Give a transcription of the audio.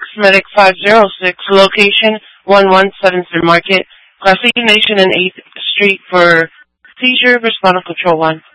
Medic 506, location 1173 Market, Class A Nation and 8th Street for seizure, respond on Control 1.